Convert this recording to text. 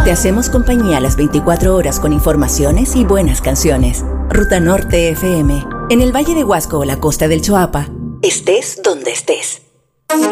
Te hacemos compañía las 24 horas con informaciones y buenas canciones. Ruta Norte FM. En el Valle de Huasco o la costa del Choapa. Estés donde estés.